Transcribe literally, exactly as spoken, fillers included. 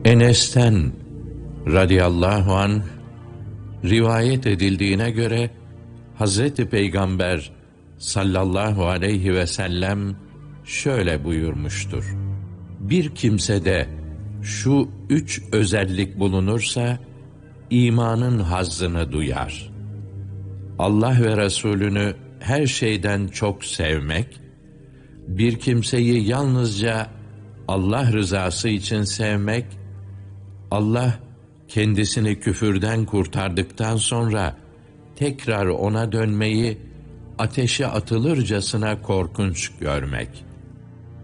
Enes'ten radıyallahu anh rivayet edildiğine göre Hazreti Peygamber sallallahu aleyhi ve sellem şöyle buyurmuştur: Bir kimsede şu üç özellik bulunursa imanın hazzını duyar. Allah ve Resulünü her şeyden çok sevmek, bir kimseyi yalnızca Allah rızası için sevmek, Allah kendisini küfürden kurtardıktan sonra tekrar ona dönmeyi ateşe atılırcasına korkunç görmek.